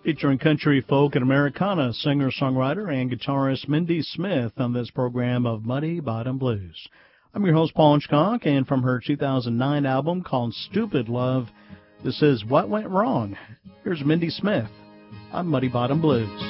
Featuring country, folk, and Americana singer-songwriter and guitarist Mindy Smith on this program of Muddy Bottom Blues. I'm your host, Paul Inchcock, and from her 2009 album called Stupid Love, this is What Went Wrong. Here's Mindy Smith on Muddy Bottom Blues.